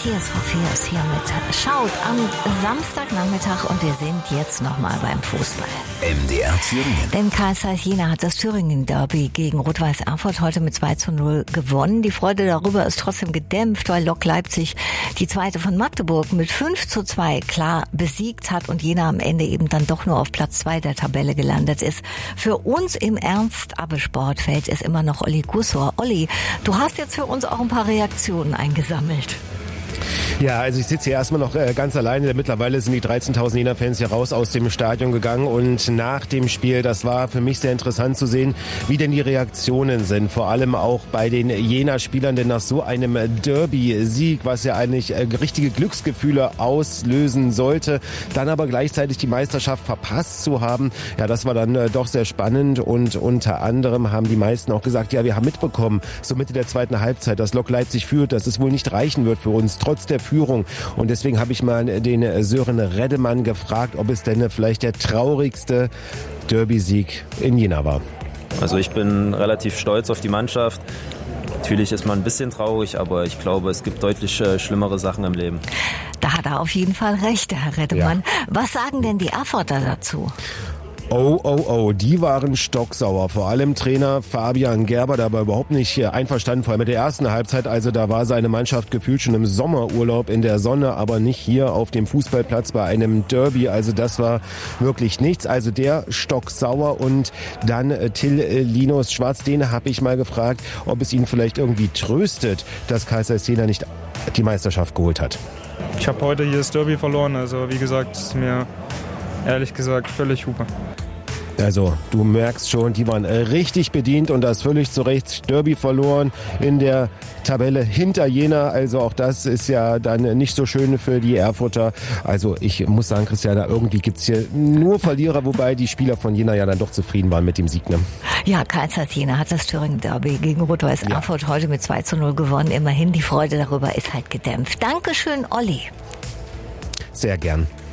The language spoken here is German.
TSV 4 ist hier mit Schaut am Samstagnachmittag und wir sind jetzt nochmal beim Fußball. MDR Thüringen. Denn Karl Zeiss Jena hat das Thüringen-Derby gegen Rot-Weiß Erfurt heute mit 2:0 gewonnen. Die Freude darüber ist trotzdem gedämpft, weil Lok Leipzig die zweite von Magdeburg mit 5:2 klar besiegt hat und Jena am Ende eben dann doch nur auf Platz 2 der Tabelle gelandet ist. Für uns im Ernst-Abbe-Sportfeld ist immer noch Olli Gussor. Olli, du hast jetzt für uns auch ein paar Reaktionen eingesammelt. Ja, also ich sitze hier erstmal noch ganz alleine. Mittlerweile sind die 13.000 Jena-Fans hier raus aus dem Stadion gegangen. Und nach dem Spiel, das war für mich sehr interessant zu sehen, wie denn die Reaktionen sind. Vor allem auch bei den Jena-Spielern, denn nach so einem Derby-Sieg, was ja eigentlich richtige Glücksgefühle auslösen sollte, dann aber gleichzeitig die Meisterschaft verpasst zu haben, ja, das war dann doch sehr spannend. Und unter anderem haben die meisten auch gesagt, ja, wir haben mitbekommen, so Mitte der zweiten Halbzeit, dass Lok Leipzig führt, dass es wohl nicht reichen wird für uns, trotz der Führung. Und deswegen habe ich mal den Sören Reddemann gefragt, ob es denn vielleicht der traurigste Derby-Sieg in Jena war. Also ich bin relativ stolz auf die Mannschaft. Natürlich ist man ein bisschen traurig, aber ich glaube, es gibt deutlich schlimmere Sachen im Leben. Da hat er auf jeden Fall recht, Herr Reddemann. Ja. Was sagen denn die Erfurter dazu? Die waren stocksauer. Vor allem Trainer Fabian Gerber, der war überhaupt nicht einverstanden, vor allem mit der ersten Halbzeit. Also da war seine Mannschaft gefühlt schon im Sommerurlaub in der Sonne, aber nicht hier auf dem Fußballplatz bei einem Derby. Also das war wirklich nichts. Also der stocksauer. Und dann Till Linus Schwarz, den habe ich mal gefragt, ob es ihn vielleicht irgendwie tröstet, dass Karl Zeiss Jena nicht die Meisterschaft geholt hat. Ich habe heute hier das Derby verloren. Also wie gesagt, ist mir ehrlich gesagt völlig Hupe. Also du merkst schon, die waren richtig bedient und das völlig zu Recht. Derby verloren in der Tabelle hinter Jena. Also auch das ist ja dann nicht so schön für die Erfurter. Also ich muss sagen, Christiane, irgendwie gibt's hier nur Verlierer, wobei die Spieler von Jena ja dann doch zufrieden waren mit dem Sieg. Ne? Ja, Karl Zeiss Jena hat das Thüringen-Derby gegen Rot-Weiß Erfurt heute mit 2:0 gewonnen. Immerhin, die Freude darüber ist halt gedämpft. Dankeschön, Olli. Sehr gern.